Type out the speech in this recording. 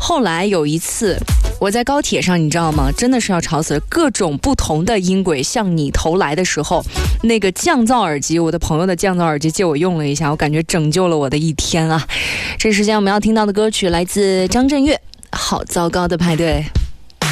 后来有一次我在高铁上，你知道吗？真的是要吵死了，各种不同的音轨向你投来的时候，那个降噪耳机，我的朋友的降噪耳机借我用了一下，我感觉拯救了我的一天啊。这时间我们要听到的歌曲来自张震岳，好糟糕的派对。